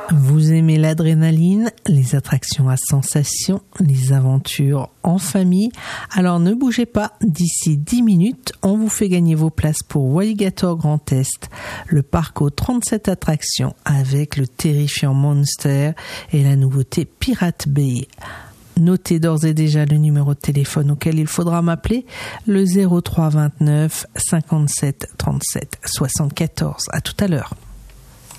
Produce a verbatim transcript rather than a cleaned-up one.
Vous aimez l'adrénaline, les attractions à sensations, les aventures en famille? Alors ne bougez pas, d'ici dix minutes, on vous fait gagner vos places pour Walligator Grand Est, le parc aux trente-sept attractions avec le terrifiant Monster et la nouveauté Pirate Bay. Notez d'ores et déjà le numéro de téléphone auquel il faudra m'appeler, le zéro trois vingt-neuf cinquante-sept trente-sept soixante-quatorze. À tout à l'heure.